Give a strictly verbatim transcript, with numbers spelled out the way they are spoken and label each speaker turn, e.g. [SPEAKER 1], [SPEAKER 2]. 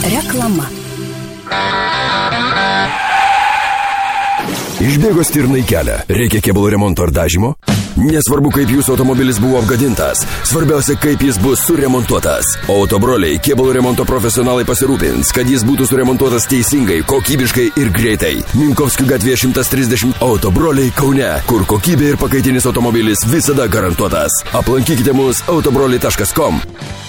[SPEAKER 1] Reklama.
[SPEAKER 2] Išbėgo stirnai kelią. Reikia kėbulo remonto ar dažymo? Nesvarbu, kaip jūsų automobilis buvo apgadintas. Svarbiausia, kaip jis bus suremontuotas. Autobroliai kėbulo remonto profesionalai pasirūpins, kad jis būtų suremontuotas teisingai, kokybiškai ir greitai. Minkovskių gatvėje šimtas trisdešimt Autobroliai Kaune, kur kokybė ir pakaitinis automobilis visada garantuotas. Aplankykite mus autobroliai taškas com.